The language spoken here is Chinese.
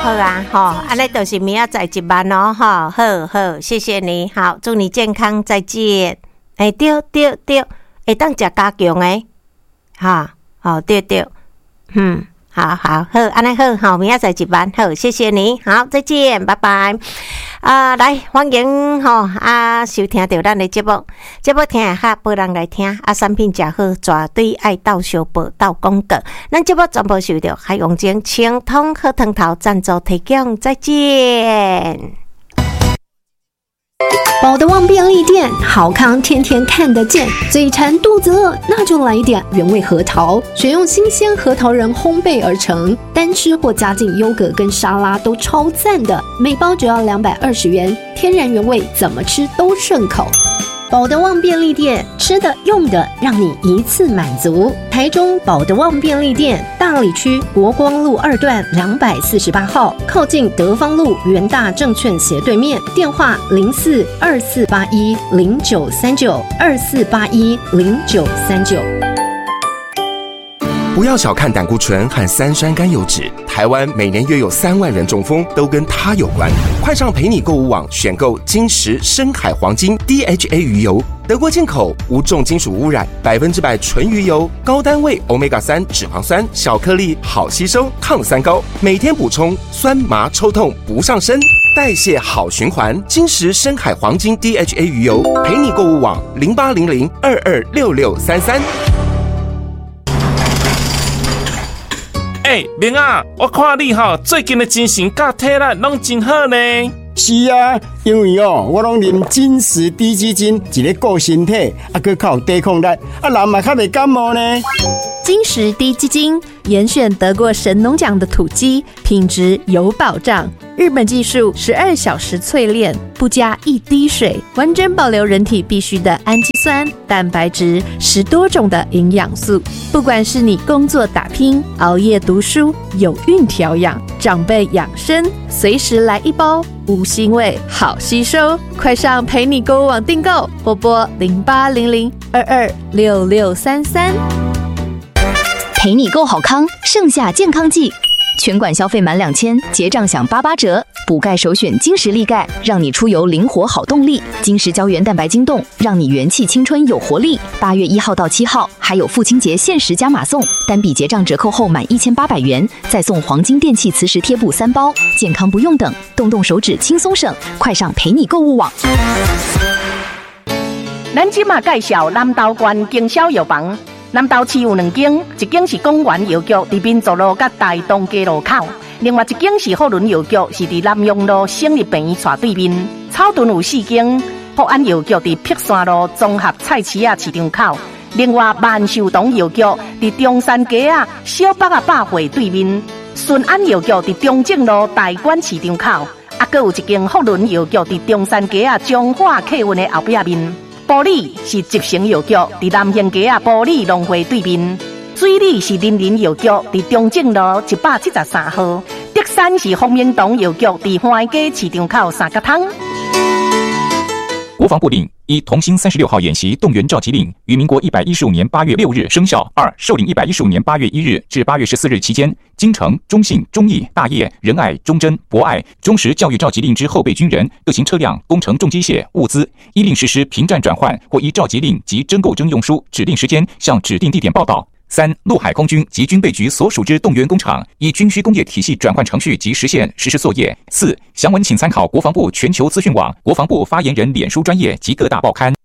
好啊，安尼就是明仔载1万哦，好，谢谢你，好，祝你健康，再见。对，会当食加强诶，对，好，安尼好，明仔载1万，好，谢谢你，好，再见，拜拜。来欢迎收听到咱的节目听下哈，报人来听产品诚好，绝对爱斗相报斗广告。咱节目全部收到海永健清通好汤头赞助提供，再见。 宝德旺便利店，好康天天看得见。嘴馋肚子饿，那就来一点原味核桃，选用新鲜核桃仁烘焙而成，单吃或加进优格跟沙拉都超赞的，每包只要220元，天然原味，怎么吃都顺口。宝德旺便利店，吃的用的让你一次满足。台中宝德旺便利店，大里区国光路2段248号，靠近德芳路元大证券斜对面，电话042481093924810939。 不要小看胆固醇和三酸甘油酯，台湾每年约有3万人中风，都跟它有关。快上陪你购物网选购金石深海黄金 DHA 鱼油，德国进口，无重金属污染，100%纯鱼油，高单位 Omega-3 脂肪酸，小颗粒，好吸收，抗酸高，每天补充，酸麻抽痛不上身，代谢好循环。金石深海黄金 DHA 鱼油，陪你购物网0800226633。 明啊，我看你最近的精神甲体力拢真好呢。 是啊，因为我拢啉金石低基金，一个顾身体，还较有抵抗力，人嘛较袂感冒呢。 金石低基金严选得过神农奖的土鸡，品质有保障。日本技术12小时淬炼，不加一滴水，完整保留人体必需的氨基酸、蛋白质，10多种的营养素。不管是你工作打拼、熬夜读书、有孕调养、长辈养生，随时来一包，无腥味，好吸收。快上陪你购物网订购，或拨0800226633。 陪你购好康，盛夏健康季，全馆消费满2000，结账享88折。补钙首选金石利钙，让你出游灵活好动力。金石胶原蛋白晶冻，让你元气青春有活力。8月1号到7号，还有父亲节限时加码送，单笔结账折扣后满1800元，再送黄金电器磁石贴布3包。健康不用等，动动手指轻松省，快上陪你购物网。 咱即马介绍南投县经销药房。南投市有2间，一间是公园药局，伫民族路甲大东街路口；另外一间是福伦药局，是伫南阳路省立病院斜对面。草屯有4间，福安药局伫碧山路综合菜市仔市场口；另外万寿堂药局伫中山街小北百货对面。顺安药局伫中正路大馆市场口，还有一间福伦药局伫中山街中华客运的后壁面。埔里是集成药局，伫南兴街埔里农会对面；水里是林林药局，伫中正路173号；德山是丰明堂药局，伫花街市场口3角汤。 国防部令：1. 同心36号演习动员召集令于民国115年8月6日生效。2. 受领115年8月1日至8月14日期间，京城、中信、忠义、大业、仁爱、忠贞、博爱、忠实教育召集令之后备军人、各型车辆、工程重机械、物资，依令实施平战转换，或依召集令及征购征用书指定时间向指定地点报到。3. 陆海空军及军备局所属之动员工厂，依军需工业体系转换程序及时限实施作业。4. 详文请参考国防部全球资讯网、国防部发言人脸书专页及各大报刊。